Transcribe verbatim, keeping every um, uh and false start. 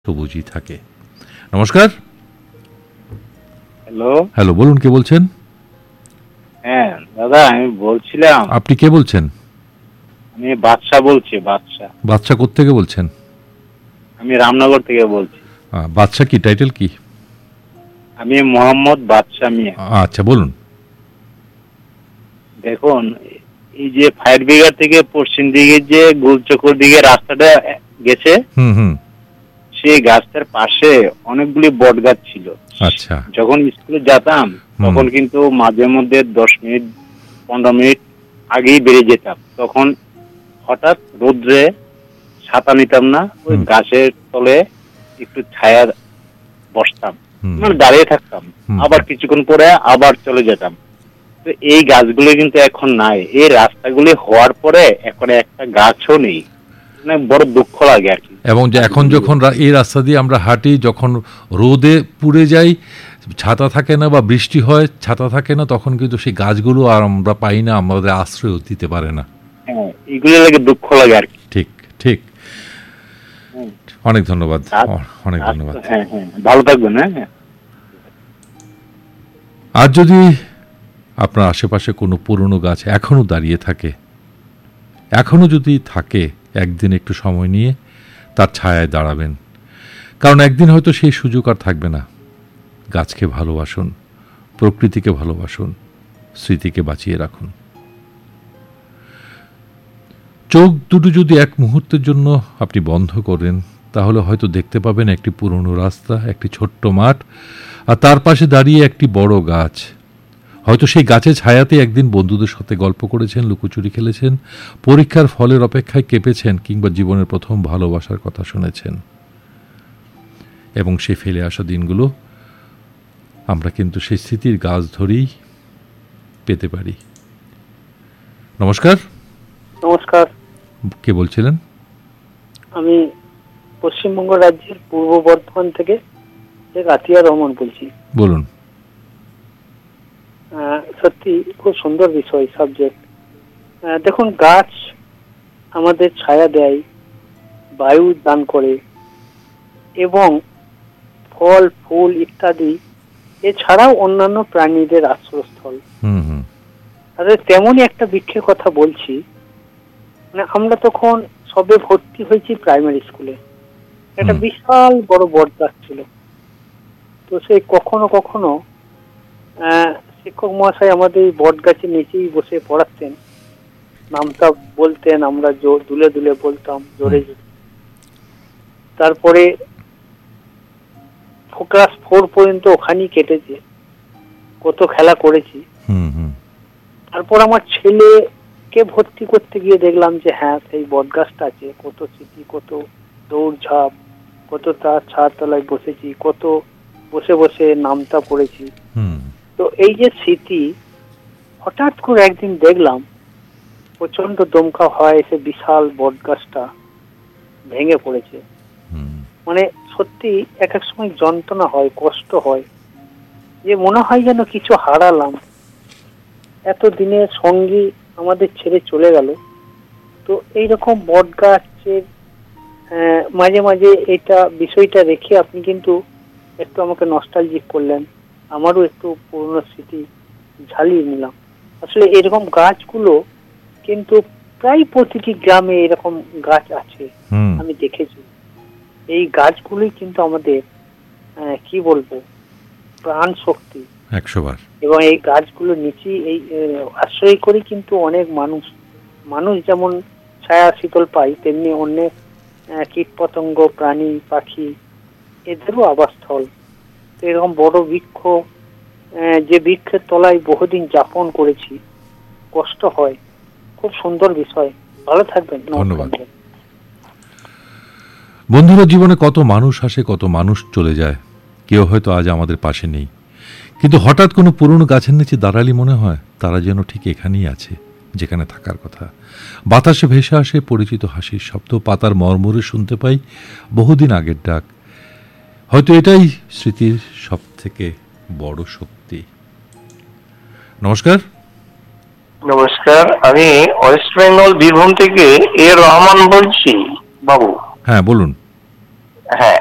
সবুজই থাকে। নমস্কার। Hello hello, বলুন, কে বলছেন? হ্যাঁ দাদা, আমি বলছিলাম। আপনি কে বলছেন? আমি বাদশা বলছি। বাদশা বাদশা কোত্থেকে বলছেন? আমি রামনগর থেকে বলছি। আহ, বাদশা কি টাইটেল কি? আমি মোহাম্মদ বাদশা মিয়া। আচ্ছা, বলুন। দেখুন, এই যে ফায়ার ব্রিগেড থেকে পশ্চিম দিকে যে গোলচক্কর দিকে রাস্তাটা গেছে, হুম হুম সেই গাছটার পাশে অনেকগুলি বট গাছ ছিল। আচ্ছা। যখন স্কুলে যেতাম তখন কিন্তু মাঝে মধ্যে দশ মিনিট পনেরো মিনিট আগেই বেরিয়ে যেতাম। তখন হঠাৎ রোদ্রে ছাতা নিতাম না, ওই গাছের তলে একটু ছায়া বসতাম, মানে দাঁড়িয়ে থাকতাম, আবার কিছুক্ষণ পরে আবার চলে যেতাম। তো এই গাছগুলো কিন্তু এখন নাই। এই রাস্তাগুলি হওয়ার পরে এখন একটা গাছও নেই, মানে বড় দুঃখ লাগে আর কি। এবং যে এখন যখন এই রাস্তা দিয়ে আমরা হাঁটি, যখন রোদে পুড়ে যাই, ছাতা থাকে না বা বৃষ্টি হয়, ছাতা থাকে না, তখন কিন্তু সেই গাছগুলো আর আমরা পাই না, আমাদের আশ্রয় দিতে পারে না। হ্যাঁ, এগুলো লাগে দুঃখ লাগে আর কি। ঠিক ঠিক। অনেক ধন্যবাদ, অনেক ধন্যবাদ। হ্যাঁ হ্যাঁ, ভালো থাকবেন। হ্যাঁ, আর যদি আপনার আশেপাশে কোনো পুরনো গাছ এখনো দাঁড়িয়ে থাকে, এখনো যদি থাকে, একদিন একটু সময় নিয়ে তার ছায়ায় দাঁড়াবেন। কারণ একদিন হয়তো সেই সুযোগ আর থাকবে না। গাছকে ভালোবাসুন, প্রকৃতিকে ভালোবাসুন, স্মৃতিকে বাঁচিয়ে রাখুন। চোখ দুটো যদি এক মুহূর্তের জন্য আপনি বন্ধ করেন, তাহলে হয়তো দেখতে পাবেন একটি পুরনো রাস্তা, একটি ছোট্ট মাঠ, আর তার পাশে দাঁড়িয়ে একটি বড় গাছ। হয়তো সেই গাছের ছায়াতে একদিন বন্ধুদের সাথে গল্প করেছেন, লুকোচুরি খেলেছেন, পরীক্ষার ফলের অপেক্ষায় কেঁপেছেন, কিংবা জীবনের প্রথম ভালোবাসার কথা শুনেছেন। এবং সেই ফেলে আসা দিনগুলো আমরা কিন্তু সেই স্মৃতির গাছ ধরেই পেতে পারি। নমস্কার। নমস্কার। কে বলছিলেন? আমি পশ্চিমবঙ্গ রাজ্যের পূর্ব বর্ধমান থেকে আতিয়া রহমান বলছি। বলুন। সত্যি খুব সুন্দর বিষয়, সাবজেক্ট। দেখুন, গাছ আমাদের ছায়া দেয়, বায়ু দান করে, এবং ফল ফুল ইত্যাদি, এছাড়াও অন্যান্য প্রাণীদের আশ্রয়স্থল। তাদের তেমনই একটা বৃক্ষের কথা বলছি। মানে আমরা তখন সবে ভর্তি হয়েছি প্রাইমারি স্কুলে, একটা বিশাল বড় বট গাছ ছিল। তো সেই কখনো কখনো শিক্ষক মহাশয় আমাদের এই বট গাছের নিচেই বসে পড়াতেন, নামটা বলতেন, আমরা দুলে দুলে বলতাম জোরে জোরে। তারপরে ক্লাস ফোর পর্যন্ত ওখানেই কেটেছে, কত খেলা করেছি। তারপর আমার ছেলেকে ভর্তি করতে গিয়ে দেখলাম যে হ্যাঁ, সেই বট গাছটা আছে, কত স্মৃতি, কত দৌড়ঝাঁপ, কত তার ছাদ তলায় বসেছি, কত বসে বসে নামটা পড়েছি। তো এই যে স্মৃতি, হঠাৎ করে একদিন দেখলাম প্রচন্ড দমকা হয়, এসে বিশাল বট গাছটা ভেঙে পড়েছে। মানে সত্যি এক এক সময় যন্ত্রণা হয়, কষ্ট হয়, যে মনে হয় যেন কিছু হারালাম, এত দিনের সঙ্গী আমাদের ছেড়ে চলে গেল। তো এইরকম বট গাছের মাঝে মাঝে এটা বিষয়টা রেখে আপনি কিন্তু একটু আমাকে নস্টালজিক করলেন, আমারও একটু পুরনো স্মৃতি ঝালিয়ে নিলাম। আসলে এরকম গাছগুলো কিন্তু প্রায় প্রতিটি গ্রামে এরকম গাছ আছে, আমি দেখেছি। এই গাছগুলোই কিন্তু আমাদের কি বলবো, প্রাণ শক্তি একশো বার। এবং এই গাছগুলো নিচে এই আশ্রয় করে কিন্তু অনেক মানুষ মানুষ যেমন ছায়া শীতল পায়, তেমনি অনেক কীট পতঙ্গ, প্রাণী পাখি, এদেরও আবাসস্থল। এরকম বড় বৃক্ষ, যে বৃক্ষের তলায় বহুদিন যাপন করেছি, কষ্ট হয়, খুব সুন্দর বিষয়। ভালো থাকবেন। ধন্যবাদ। বন্ধুরা, জীবনে কত মানুষ আসে, কত মানুষ চলে যায়। কেউ হয়তো আজ আমাদের পাশে নেই, কিন্তু হঠাৎ কোনো পুরনো গাছের নিচে দাঁড়ালি মনে হয় তারা যেন ঠিক এখানেই আছে, যেখানে থাকার কথা। বাতাসে ভেসে আসে পরিচিত হাসির শব্দ, পাতার মর্মরে শুনতে পাই বহুদিন আগের ডাক। হয়তো এটাই স্মৃতির সব থেকে বড় শক্তি। নমস্কার। নমস্কার, আমি ওয়েস্ট বেঙ্গল বীরভূম থেকে এ রহমান বলছি বাবু। হ্যাঁ, বলুন। হ্যাঁ,